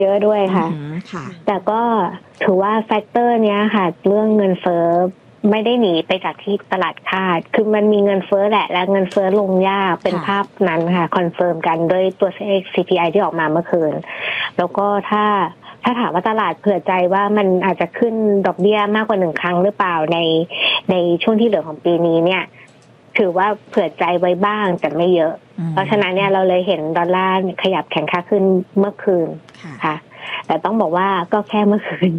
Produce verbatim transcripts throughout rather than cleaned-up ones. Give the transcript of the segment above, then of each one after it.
เยอะด้วยค่ะแต่ก็ถือว่าแฟกเตอร์เนี้ยค่ะเรื่องเงินเฟ้อไม่ได้หนีไปจากที่ตลาดคาดคือมันมีเงินเฟ้อแหละและเงินเฟ้อลงยากเป็นภาพนั้นค่ะคอนเฟิร์มกันด้วยตัวเลข ซี พี ไอ ที่ออกมาเมื่อคืนแล้วก็ถ้าถ้าถามว่าตลาดเผื่อใจว่ามันอาจจะขึ้นดอกเบี้ยมากกว่าหนึ่งครั้งหรือเปล่าในในช่วงที่เหลือของปีนี้เนี่ยถือว่าเผื่อใจไว้บ้างแต่ไม่เยอะเพราะฉะนั้นเนี่ยเราเลยเห็นดอลลาร์ขยับแข็งค่าขึ้นเมื่อคืนค่ะแต่ต้องบอกว่าก็แค่เมื่อคืน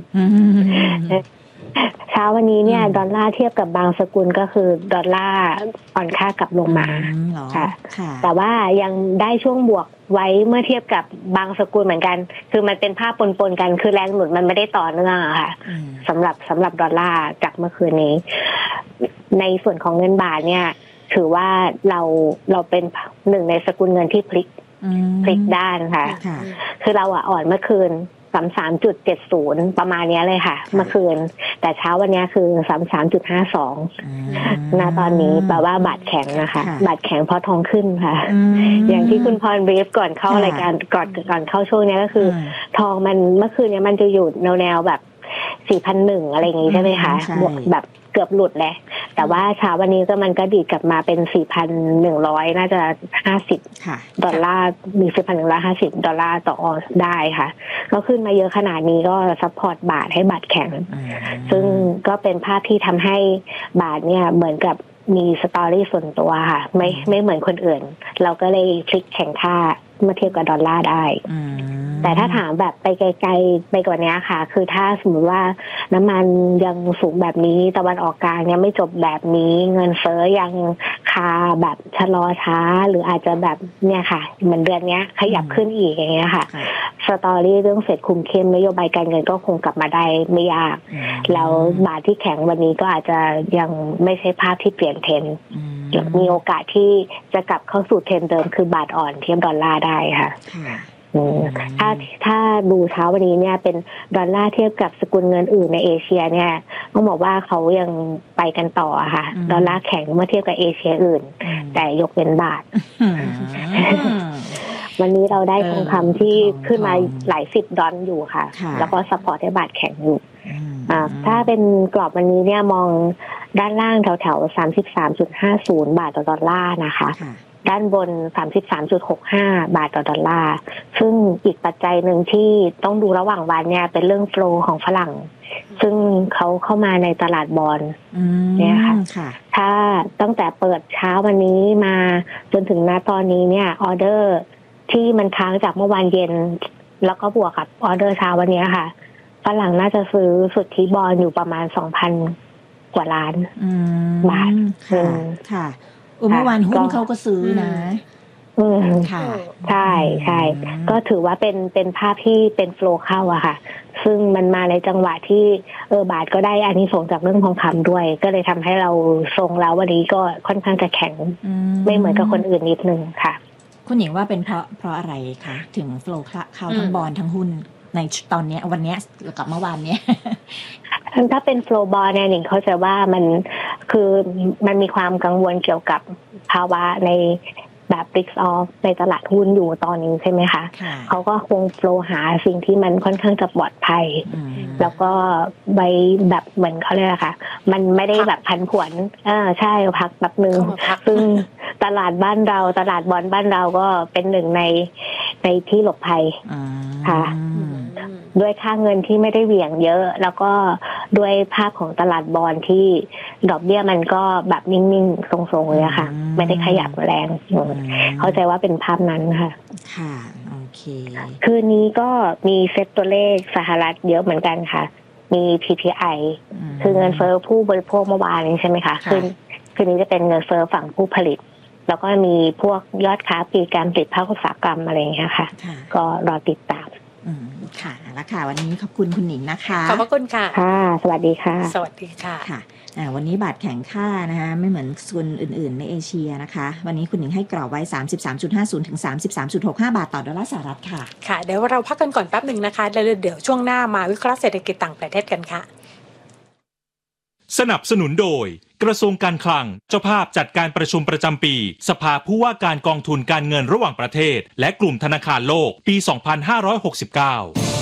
เช้าวันนี้เนี่ยดอลลาร์เทียบกับบางสกุลก็คือดอลลาร์อ่อนค่ากลับลงมาค่ะแต่ว่ายังได้ช่วงบวกไว้เมื่อเทียบกับบางสกุลเหมือนกันคือมันเป็นภาพปนๆกันคือแรงหนุนมันไม่ได้ต่อเนื่องอะค่ะสำหรับสำหรับดอลลาร์จากเมื่อคืนนี้ในส่วนของเงินบาทเนี่ยถือว่าเราเราเป็นหนึ่งในสกุลเงินที่พลิกพลิกด้านค่ะคือเราอะอ่อนเมื่อคืนสามสิบสามจุดเจ็ดศูนย์ประมาณนี้เลยค่ะเมื่อคืนแต่เช้าวันนี้คือ สามสิบสามจุดห้าสอง ณตอนนี้แปลว่าบาทแข็งนะคะบาทแข็งเพราะทองขึ้นค่ะอย่างที่คุณพรบรีฟก่อนเข้ารายการก่อนก่อนเข้าช่วงนี้ก็คือทองมันเมื่อคืนนี้มันจะอยู่แนวแนวแบบ สี่พันหนึ่ง อะไรอย่างงี้ใช่ไหมคะแบบเกือบหลุดเลยแต่ว่าเช้าวันนี้ก็มันก็ดีดกลับมาเป็น สี่พันหนึ่งร้อย น่าจะห้าสิบดอลลาร์มี สี่พันหนึ่งร้อยห้าสิบ ดอลลาร์ต่อออนซ์ได้ค่ะก็ขึ้นมาเยอะขนาดนี้ก็ซัพพอร์ตบาทให้บาทแข็งซึ่งก็เป็นภาพที่ทำให้บาทเนี่ยเหมือนกับมีสตอรี่ส่วนตัวค่ะไม่ไม่เหมือนคนอื่นเราก็เลยพลิกแข่งค่าเมื่อเทียบกับดอลลาร์ได้แต่ถ้าถามแบบไปไกลๆไปกว่านี้ค่ะคือถ้าสมมติว่าน้ำมันยังสูงแบบนี้ตะวันออกกลางยังไม่จบแบบนี้เงินเฟ้อยังคาแบบชะลอช้าหรืออาจจะแบบเนี่ยค่ะเหมือนเดือนนี้ขยับขึ้นอีกอย่างเงี้ยค่ะสตอรี่เรื่องเฟดคุมเข้มนโยบายการเงินก็คงกลับมาได้ไม่ยากแล้วบาทที่แข็งวันนี้ก็อาจจะยังไม่ใช่ภาพที่เปลี่ยนเทรนด์มีโอกาสที่จะกลับเข้าสู่เทรนด์เดิมคือบาทอ่อนเทียบดอลลาร์ได้ค่ะถ้าถ้าดูเช้าวันนี้เนี่ยเป็นดอลลาร์เทียบกับสกุลเงินอื่นในเอเชียเนี่ยต้องบอกว่าเขายังไปกันต่อค่ะดอลลาร์แข็งเมื่อเทียบกับเอเชียอื่นแต่ยกเว้นบาทวันนี้เราได้ทองคำที่ขึ้นมาหลายสิบดอลอยู่ค่ะแล้วก็ซัพพอร์ตให้บาทแข็งอยู่ถ้าเป็นกรอบวันนี้เนี่ยมองด้านล่างแถวๆ สามสิบสามจุดห้าศูนย์ บาทต่อดอลลาร์นะคะด้านบน สามสิบสามจุดหกห้า บาทต่อดอลลาร์ซึ่งอีกปัจจัยหนึ่งที่ต้องดูระหว่างวันเนี่ยเป็นเรื่องโฟลว์ของฝรั่งซึ่งเขาเข้ามาในตลาดบอนด์เนี่ยค่ะถ้าตั้งแต่เปิดเช้าวันนี้มาจนถึงณตอนนี้เนี่ยออเดอร์ที่มันค้างจากเมื่อวานเย็นแล้วก็บวกกับออเดอร์เช้าวันนี้ค่ะฝรั่งน่าจะซื้อสุทธิบอนด์อยู่ประมาณ สองพัน กว่าล้านบาทค่ะเมื่อวานหุ้นเขาก็ซื้อนะอืมค่ะใช่ใช่ก็ถือว่าเป็นเป็นภาพที่เป็นโฟลว์เข้าอะค่ะซึ่งมันมาในจังหวะที่เออบาทก็ได้อานิสงส์จากเรื่องทองคำด้วยก็เลยทำให้เราทรงแล้ววันนี้ก็ค่อนข้างจะแข็งไม่เหมือนกับคนอื่นนิดนึงค่ะคุณหญิงว่าเป็นเพราะเพราะอะไรคะถึงโฟลว์เข้าทั้งบอนด์ทั้งหุ้นในตอนนี้วันนี้กับเมื่อวานเนี้ยถ้าเป็นโฟลว์บอลเนี่ยหนิงเข้าใจว่ามันคือมันมีความกังวลเกี่ยวกับภาวะในแบบ risk off ในตลาดหุ้นอยู่ตอนนี้ใช่ไหมคะเขาก็คงโฟลว์หาสิ่งที่มันค่อนข้างจะปลอดภัยแล้วก็ไว้แบบเหมือนเขาเรียกอะไรคะมันไม่ได้แบบพันผวนอ่าใช่พักแบบนึงซึ่งตลาดบ้านเราตลาดบอนด์บ้านเราก็เป็นหนึ่งในในที่หลบภัยค่ะด้วยค่าเงินที่ไม่ได้เหวี่ยงเยอะแล้วก็ด้วยภาพของตลาดบอนด์ที่ดอกเบี้ยมันก็แบบนิ่งๆทรงๆเลยค่ะไม่ได้ขยับแรงเข้าใจว่าเป็นภาพนั้นค่ะค่ะโอเคคืนนี้ก็มีเซตตัวเลขสหรัฐเยอะเหมือนกันค่ะมี พี พี ไอ คือเงินเฟ้อผู้บริโภคเมื่อวานนี้ใช่ไหมคะคืนคืนนี้จะเป็นเงินเฟ้อฝั่งผู้ผลิตแล้วก็มีพวกยอดค้าปลีกการผลิตภาคอุตสาหกรรมอะไรอย่างเงี้ยค่ะก็รอติดตามอืมค่ะแล้วค่ะวันนี้ขอบคุณคุณหนิงนะคะขอบพระคุณค่ะค่ะสวัสดีค่ะสวัสดีค่ะค่ะอ่าวันนี้บาทแข็งค่านะคะไม่เหมือนส่วนอื่นๆในเอเชียนะคะวันนี้คุณหนิงให้กรอบไว้ สามสิบสามจุดห้าศูนย์ ถึง สามสิบสามจุดหกห้า บาทต่อดอลลาร์สหรัฐค่ะค่ะเดี๋ยวเราพักกันก่อนแป๊บนึงนะคะแล้วเดี๋ยวช่วงหน้ามาวิเคราะห์เศรษฐกิจต่างประเทศกันค่ะสนับสนุนโดยกระทรวงการคลังเจ้าภาพจัดการประชุมประจำปีสภาผู้ว่าการกองทุนการเงินระหว่างประเทศและกลุ่มธนาคารโลกปี สองพันห้าร้อยหกสิบเก้า